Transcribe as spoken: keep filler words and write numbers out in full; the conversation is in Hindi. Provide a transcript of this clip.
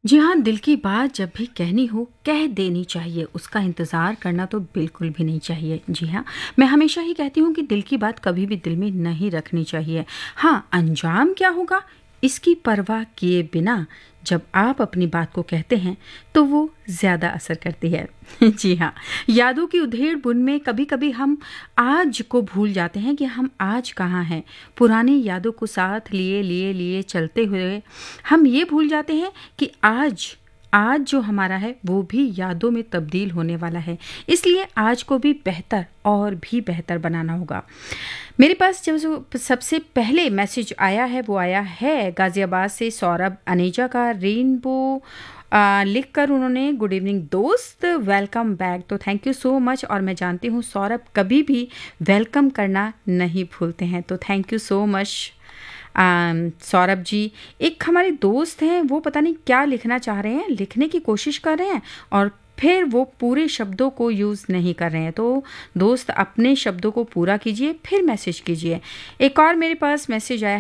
जी हाँ, दिल की बात जब भी कहनी हो, कह देनी चाहिए, उसका इंतज़ार करना तो बिल्कुल भी नहीं चाहिए। जी हाँ, मैं हमेशा ही कहती हूँ कि दिल की बात कभी भी दिल में नहीं रखनी चाहिए। हाँ, अंजाम क्या होगा, इसकी परवाह किए बिना जब आप अपनी बात को कहते हैं, तो वो ज़्यादा असर करती है। जी हाँ, यादों की उधेड़-बुन में कभी-कभी हम आज को भूल जाते हैं कि हम आज कहाँ हैं। पुरानी यादों को साथ लिए, लिए, लिए चलते हुए हम ये भूल जाते हैं कि आज आज जो हमारा है वो भी यादों में तब्दील होने वाला है। इसलिए आज को भी बेहतर और भी बेहतर बनाना होगा। मेरे पास जो जो सबसे पहले मैसेज आया है वो आया है गाज़ियाबाद से सौरभ अनेजा का। रेनबो अ, लिखकर उन्होंने गुड इवनिंग दोस्त, वेलकम बैक। तो थैंक यू सो मच। और मैं जानती हूँ सौरभ कभी भी वेलकम करना नहीं भूलते हैं, तो थैंक यू सो मच अम, सौरभ जी। एक हमारे दोस्त हैं, वो पता नहीं क्या लिखना चाह रहे हैं, लिखने की कोशिश कर रहे हैं और फिर वो पूरे शब्दों को यूज़ नहीं कर रहे हैं। तो दोस्त अपने शब्दों को पूरा कीजिए, फिर मैसेज कीजिए। एक और मेरे पास मैसेज आया